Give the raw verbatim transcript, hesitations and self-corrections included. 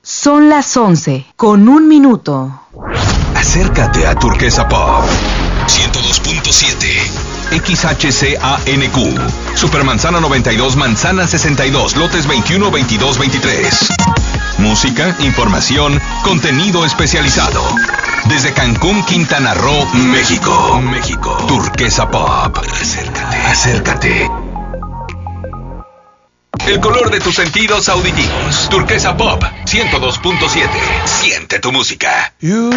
Son las once, con un minuto. Acércate a Turquesa Pop ciento dos punto siete X H C A N Q Supermanzana noventa y dos, Manzana sesenta y dos, lotes veintiuno, veintidós, veintitrés. Música, información, contenido especializado. Desde Cancún, Quintana Roo, México. México. Turquesa Pop. Acércate. Acércate. El color de tus sentidos auditivos. Turquesa Pop ciento dos punto siete. Siente tu música.